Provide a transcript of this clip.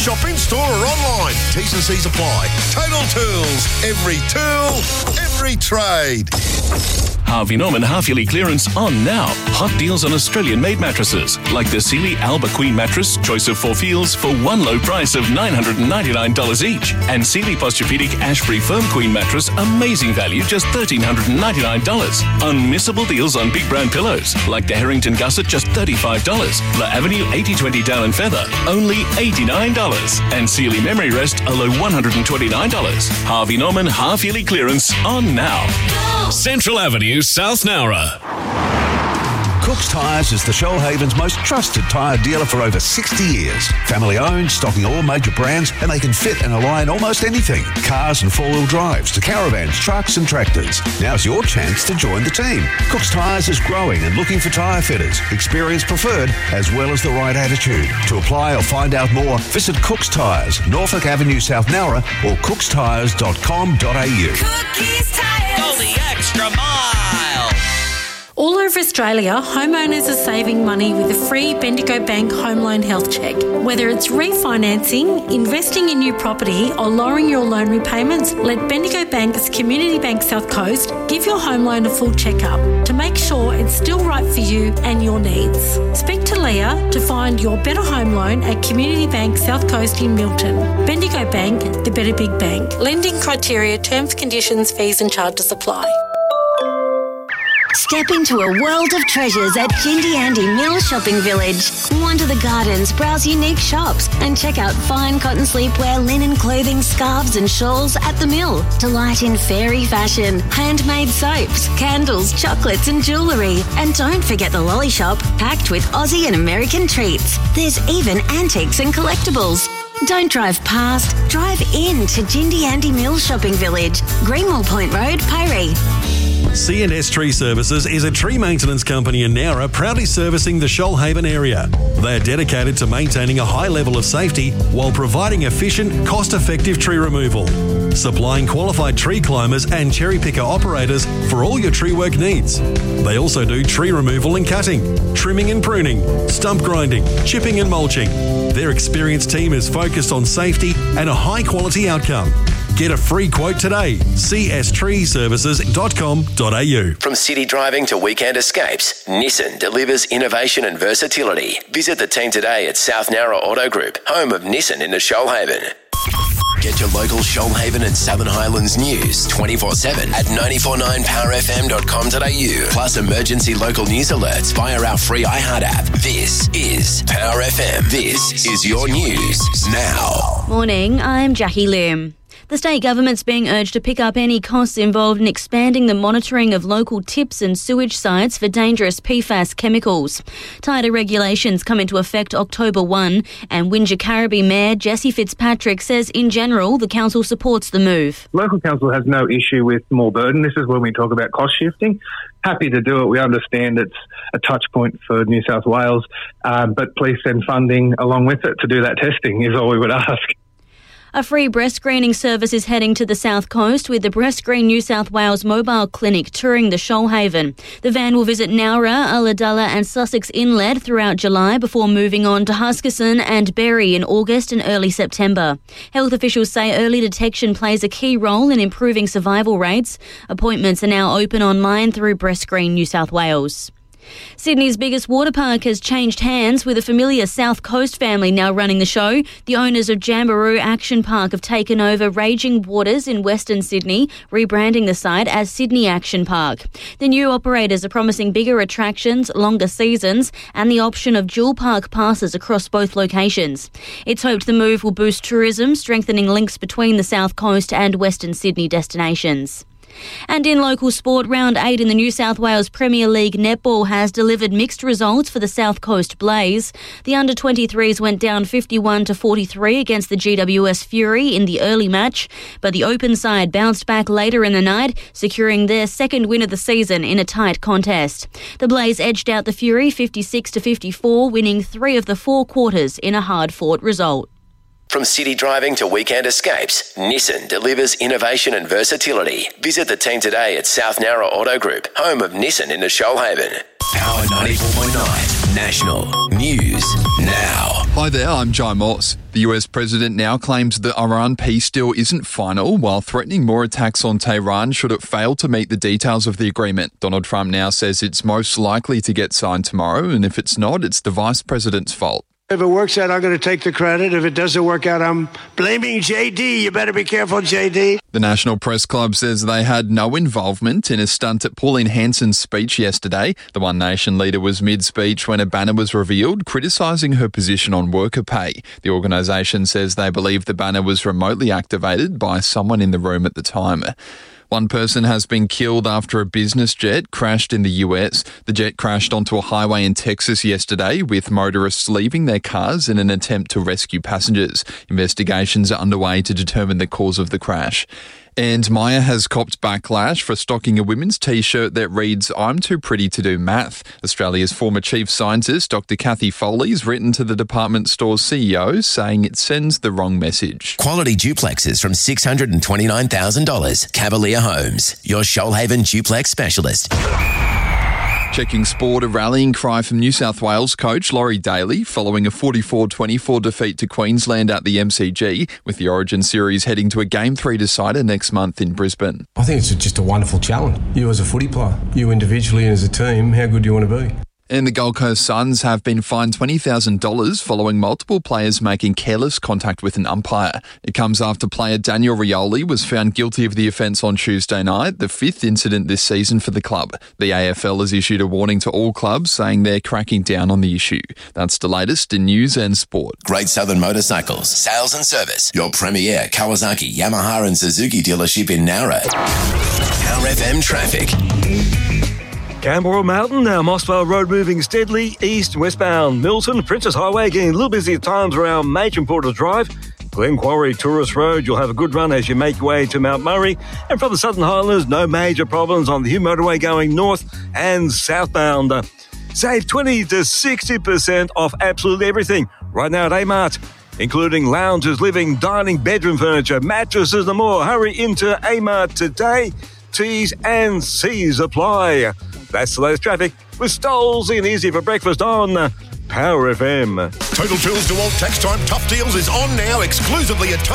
Shop in store or online. T's and C's apply. Total Tools. Every tool, every trade. Harvey Norman half-yearly clearance on now. Hot deals on Australian-made mattresses, like the Sealy Alba Queen mattress, choice of 4 feels, for one low price of $999 each. And Sealy Posturepedic Ash-Free Firm Queen mattress, amazing value, just $1,399. Unmissable deals on big brand pillows, like the Harrington Gusset, just $35. La Avenue 8020 Down and Feather, only $89. And Sealy Memory Rest, a low $129. Harvey Norman half-yearly clearance on now. Central Avenue, South Nowra. Cook's Tyres is the Shoalhaven's most trusted tyre dealer for over 60 years. Family owned, stocking all major brands, and they can fit and align almost anything. Cars and four-wheel drives to caravans, trucks and tractors. Now's your chance to join the team. Cook's Tyres is growing and looking for tyre fitters, experience preferred, as well as the right attitude. To apply or find out more, visit Cook's Tyres, Norfolk Avenue, South Nowra, or cookstyres.com.au. Cookies Tyres. Go the extra mile. All over Australia, homeowners are saving money with a free Bendigo Bank Home Loan Health Check. Whether it's refinancing, investing in new property or lowering your loan repayments, let Bendigo Bank's Community Bank South Coast give your home loan a full checkup to make sure it's still right for you and your needs. Speak to Leah to find your better home loan at Community Bank South Coast in Milton. Bendigo Bank, the better big bank. Lending criteria, terms, conditions, fees and charges apply. Step into a world of treasures at Jindy Andy Mill Shopping Village. Wander the gardens, browse unique shops and check out fine cotton sleepwear, linen clothing, scarves and shawls at the mill. Delight in fairy fashion, handmade soaps, candles, chocolates and jewellery. And don't forget the lolly shop, packed with Aussie and American treats. There's even antiques and collectibles. Don't drive past, drive in to Jindy Andy Mill Shopping Village, Greenmore Point Road, Piree. C&S Tree Services is a tree maintenance company in Nowra proudly servicing the Shoalhaven area. They are dedicated to maintaining a high level of safety while providing efficient, cost-effective tree removal. Supplying qualified tree climbers and cherry picker operators for all your tree work needs. They also do tree removal and cutting, trimming and pruning, stump grinding, chipping and mulching. Their experienced team is focused on safety and a high-quality outcome. Get a free quote today. cstreeservices.com.au. From city driving to weekend escapes, Nissan delivers innovation and versatility. Visit the team today at South Nowra Auto Group, home of Nissan in the Shoalhaven. Get your local Shoalhaven and Southern Highlands news 24/7 at 949powerfm.com.au. Plus emergency local news alerts via our free iHeart app. This is Power FM. This is your news now. Morning, I'm Jackie Lim. The state government's being urged to pick up any costs involved in expanding the monitoring of local tips and sewage sites for dangerous PFAS chemicals. Tighter regulations come into effect October 1, and Wingecarribee Mayor Jessie Fitzpatrick says in general the council supports the move. Local council has no issue with more burden. This is when we talk about cost shifting. Happy to do it. We understand it's a touch point for New South Wales, but please send funding along with it to do that testing is all we would ask. A free breast screening service is heading to the South Coast with the Breast Screen New South Wales mobile clinic touring the Shoalhaven. The van will visit Nowra, Ulladulla and Sussex Inlet throughout July before moving on to Huskisson and Berry in August and early September. Health officials say early detection plays a key role in improving survival rates. Appointments are now open online through Breast Screen New South Wales. Sydney's biggest water park has changed hands, with a familiar South Coast family now running the show. The owners of Jamberoo Action Park have taken over Raging Waters in Western Sydney, rebranding the site as Sydney Action Park. The new operators are promising bigger attractions, longer seasons, and the option of dual park passes across both locations. It's hoped the move will boost tourism, strengthening links between the South Coast and Western Sydney destinations. And in local sport, round 8 in the New South Wales Premier League netball has delivered mixed results for the South Coast Blaze. The under-23s went down 51-43 against the GWS Fury in the early match, but the open side bounced back later in the night, securing their second win of the season in a tight contest. The Blaze edged out the Fury 56-54, winning 3 of the 4 quarters in a hard-fought result. From city driving to weekend escapes, Nissan delivers innovation and versatility. Visit the team today at South Nowra Auto Group, home of Nissan in the Shoalhaven. Power 94.9 National News now. Hi there, I'm Jai Moss. The US president now claims the Iran peace deal isn't final, while threatening more attacks on Tehran should it fail to meet the details of the agreement. Donald Trump now says it's most likely to get signed tomorrow, and if it's not, it's the vice president's fault. If it works out, I'm going to take the credit. If it doesn't work out, I'm blaming JD. You better be careful, JD. The National Press Club says they had no involvement in a stunt at Pauline Hanson's speech yesterday. The One Nation leader was mid-speech when a banner was revealed criticising her position on worker pay. The organisation says they believe the banner was remotely activated by someone in the room at the time. One person has been killed after a business jet crashed in the US. The jet crashed onto a highway in Texas yesterday, with motorists leaving their cars in an attempt to rescue passengers. Investigations are underway to determine the cause of the crash. And Maya has copped backlash for stocking a women's T-shirt that reads, "I'm too pretty to do math." Australia's former chief scientist, Dr. Kathy Foley, has written to the department store's CEO saying it sends the wrong message. Quality duplexes from $629,000. Cavalier Homes, your Shoalhaven duplex specialist. Checking sport, a rallying cry from New South Wales coach Laurie Daly following a 44-24 defeat to Queensland at the MCG, with the Origin series heading to a Game 3 decider next month in Brisbane. I think it's just a wonderful challenge. You as a footy player, you individually and as a team, how good do you want to be? And the Gold Coast Suns have been fined $20,000 following multiple players making careless contact with an umpire. It comes after player Daniel Rioli was found guilty of the offence on Tuesday night, the fifth incident this season for the club. The AFL has issued a warning to all clubs saying they're cracking down on the issue. That's the latest in news and sport. Great Southern Motorcycles, sales and service. Your premier Kawasaki, Yamaha and Suzuki dealership in Nowra. Power FM traffic. Canberra Mountain, now Mossvale Road moving steadily east westbound. Milton, Princess Highway getting a little busy at times around Matron Porter Drive. Glen Quarry Tourist Road, you'll have a good run as you make your way to Mount Murray. And from the Southern Highlands, no major problems on the Hume Motorway going north and southbound. Save 20 to 60% off absolutely everything right now at A-Mart, including lounges, living, dining, bedroom furniture, mattresses and more. Hurry into A-Mart today. T's and C's apply. That's the latest traffic with Stoles and Easy for breakfast on Power FM. Total Tools to all tax time tough deals is on now exclusively at